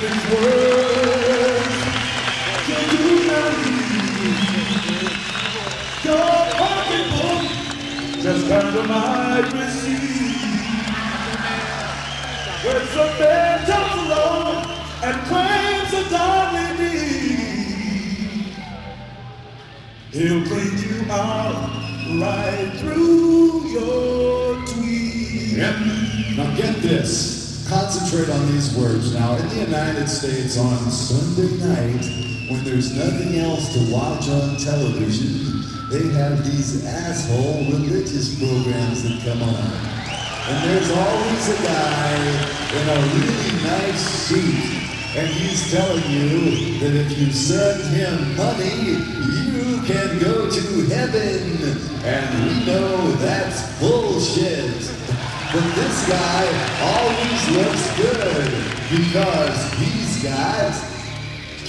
His words you do not need. Your pocketbook just might receive. When some man comes along and claims a darling need, he'll bring you out right through your tweet. Yep. Now get this. Concentrate on these words. Now, in the United States on Sunday night, when there's nothing else to watch on television, they have these asshole religious programs that come on. And there's always a guy in a really nice suit, and he's telling you that if you send him money, you can go to heaven. And we know that's bullshit. But this guy always looks good because he's got